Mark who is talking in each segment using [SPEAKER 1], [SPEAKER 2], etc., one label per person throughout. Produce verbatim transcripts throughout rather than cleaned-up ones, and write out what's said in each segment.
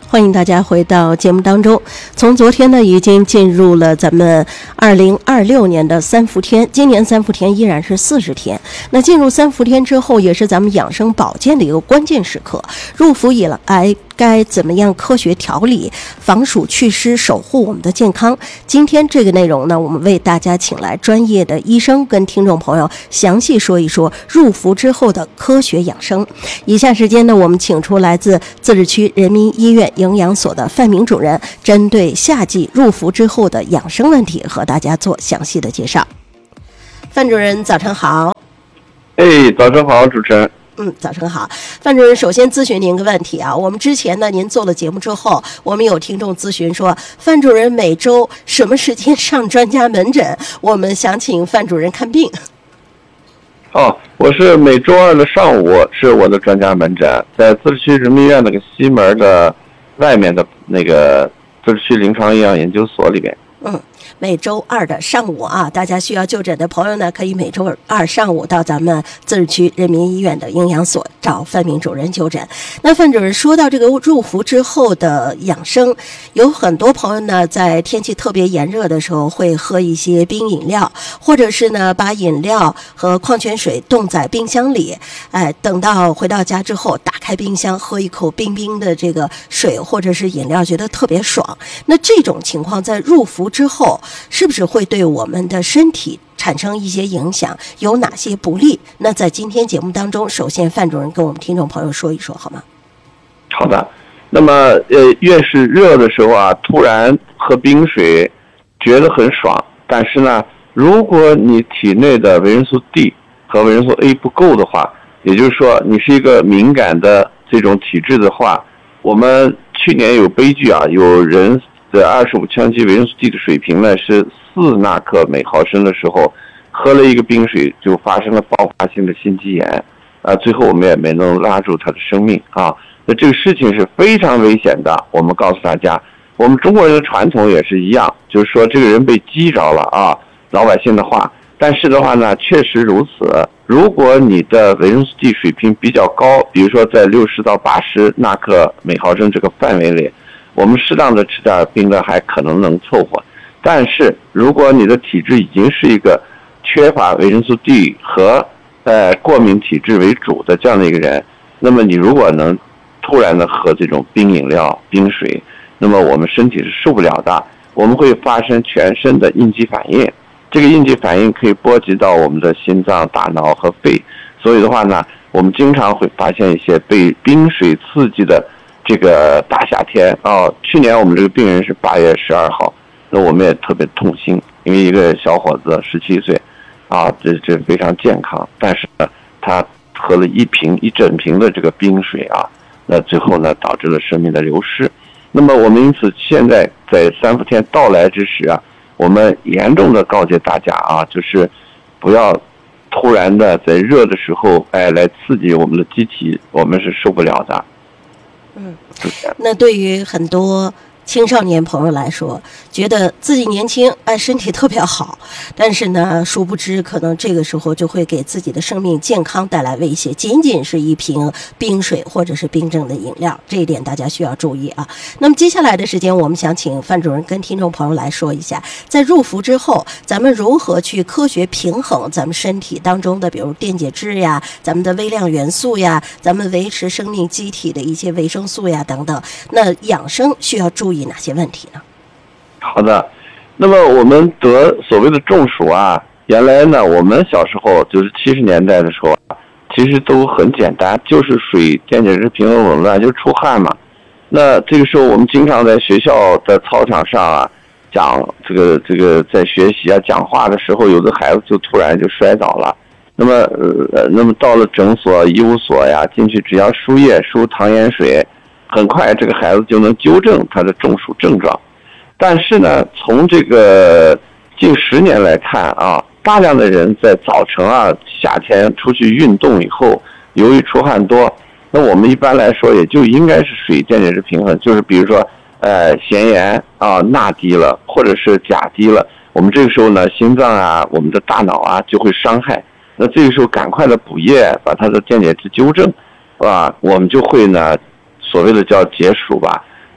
[SPEAKER 1] 欢迎大家回到节目当中。从昨天呢，已经进入了咱们二零二六年的三伏天，今年三伏天依然是四十天。那进入三伏天之后，也是咱们养生保健的一个关键时刻。入伏以来，该怎么样科学调理、防暑祛湿、守护我们的健康？今天这个内容呢，我们为大家请来专业的医生跟听众朋友详细说一说入伏之后的科学养生。以下时间呢，我们请出来自自治区人民医院营养所的范明主任，针对夏季入伏之后的养生问题，和大家做详细的介绍。范主任，早晨好。
[SPEAKER 2] 哎，早晨好，主持人。
[SPEAKER 1] 嗯，早晨好，范主任，首先咨询您个问题啊。我们之前呢，您做了节目之后，我们有听众咨询说，范主任每周什么时间上专家门诊？我们想请范主任看病。
[SPEAKER 2] 哦，我是每周二的上午是我的专家门诊，在自治区人民医院那个西门的外面的那个自治区临床营养研究所里边。
[SPEAKER 1] 嗯，每周二的上午啊，大家需要就诊的朋友呢，可以每周二上午到咱们自治区人民医院的营养所找范明主任就诊。那范主任说到这个入伏之后的养生，有很多朋友呢，在天气特别炎热的时候会喝一些冰饮料，或者是呢把饮料和矿泉水冻在冰箱里，哎，等到回到家之后，打开冰箱喝一口冰冰的这个水或者是饮料，觉得特别爽。那这种情况在入伏之后，是不是会对我们的身体产生一些影响？有哪些不利？那在今天节目当中，首先范主任跟我们听众朋友说一说好吗？
[SPEAKER 2] 好的。那么呃，越是热的时候啊，突然喝冰水觉得很爽，但是呢，如果你体内的维生素 D 和维生素 A 不够的话，也就是说你是一个敏感的这种体质的话，我们去年有悲剧啊，有人的二十五羟基维生素 D 的水平呢是四纳克每毫升的时候，喝了一个冰水就发生了爆发性的心肌炎，啊，最后我们也没能拉住他的生命啊。那这个事情是非常危险的。我们告诉大家，我们中国人的传统也是一样，就是说这个人被击着了啊，老百姓的话。但是的话呢，确实如此。如果你的维生素 D 水平比较高，比如说在六十到八十纳克每毫升这个范围里，我们适当的吃点冰的还可能能凑合。但是如果你的体质已经是一个缺乏维生素 D 和呃过敏体质为主的这样的一个人，那么你如果能突然的喝这种冰饮料、冰水，那么我们身体是受不了的，我们会发生全身的应激反应。这个应激反应可以波及到我们的心脏、大脑和肺，所以的话呢，我们经常会发现一些被冰水刺激的这个大夏天啊、哦。去年我们这个病人是八月十二号，那我们也特别痛心，因为一个小伙子十七岁，啊，这这非常健康，但是呢，他喝了一瓶一整瓶的这个冰水啊，那最后呢导致了生命的流失。那么我们因此现在在三伏天到来之时啊，我们严重的告诫大家啊，就是不要突然的在热的时候，哎，来刺激我们的机体，我们是受不了的。
[SPEAKER 1] 嗯，那对于很多青少年朋友来说，觉得自己年轻，哎，身体特别好，但是呢，殊不知可能这个时候就会给自己的生命健康带来威胁。仅仅是一瓶冰水或者是冰镇的饮料，这一点大家需要注意啊。那么接下来的时间，我们想请范主任跟听众朋友来说一下，在入伏之后，咱们如何去科学平衡咱们身体当中的，比如电解质呀、咱们的微量元素呀、咱们维持生命机体的一些维生素呀等等。那养生需要注意哪些问题呢？
[SPEAKER 2] 好的，那么我们得所谓的中暑啊，原来呢，我们小时候就是七十年代的时候，其实都很简单，就是水电解质平衡紊乱，就出汗嘛。那这个时候我们经常在学校的操场上啊，讲这个这个在学习啊讲话的时候，有的孩子就突然就摔倒了。那么呃，那么到了诊所、医务所呀，进去只要输液、输糖盐水，很快这个孩子就能纠正他的中暑症状。但是呢，从这个近十年来看啊，大量的人在早晨啊、夏天出去运动以后，由于出汗多，那我们一般来说也就应该是水电解质平衡，就是比如说呃咸盐啊钠低了，或者是钾低了，我们这个时候呢，心脏啊、我们的大脑啊就会伤害。那这个时候赶快的补液，把它的电解质纠正，是吧？我们就会呢，所谓的叫解暑吧。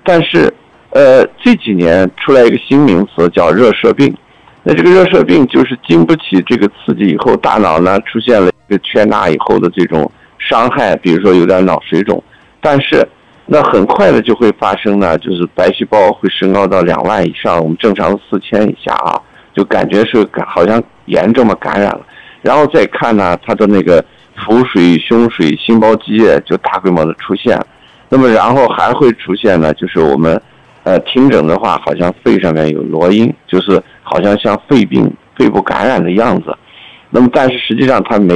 [SPEAKER 2] 但是呃这几年出来一个新名词叫热射病。那这个热射病就是经不起这个刺激以后，大脑呢出现了一个缺钠以后的这种伤害，比如说有点脑水肿，但是那很快的就会发生呢，就是白细胞会升高到两万以上，我们正常四千以下啊，就感觉是好像炎这么感染了。然后再看呢，它的那个腹水、胸水、心包积液就大规模的出现。那么然后还会出现呢，就是我们呃听诊的话，好像肺上面有罗音，就是好像像肺病、肺部感染的样子。那么但是实际上它没